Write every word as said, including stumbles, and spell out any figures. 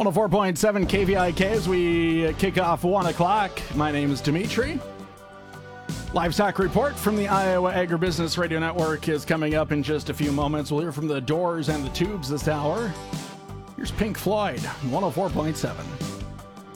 one oh four point seven K V I K as we kick off one o'clock. My name is Dimitri. Livestock Report from the Iowa Agribusiness Radio Network is coming up in just a few moments. We'll hear from the Doors and the Tubes this hour. Here's Pink Floyd, one oh four point seven.